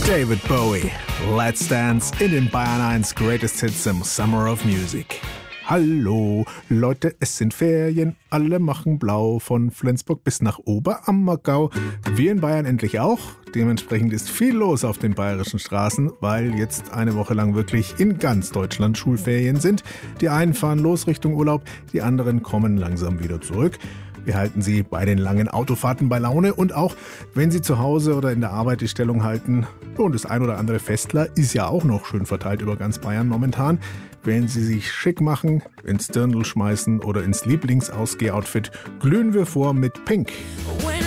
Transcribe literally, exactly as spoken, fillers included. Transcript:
David Bowie, Let's Dance in den Bayern eins Greatest Hits im Summer of Music. Hallo, Leute, es sind Ferien, alle machen blau, von Flensburg bis nach Oberammergau. Wir in Bayern endlich auch. Dementsprechend ist viel los auf den bayerischen Straßen, weil jetzt eine Woche lang wirklich in ganz Deutschland Schulferien sind. Die einen fahren los Richtung Urlaub, die anderen kommen langsam wieder zurück. Wir halten Sie bei den langen Autofahrten bei Laune und auch, wenn Sie zu Hause oder in der Arbeit die Stellung halten. Und das ein oder andere Festler ist ja auch noch schön verteilt über ganz Bayern momentan. Wenn Sie sich schick machen, ins Dirndl schmeißen oder ins Lieblingsausgeh-Outfit, glühen wir vor mit Pink. When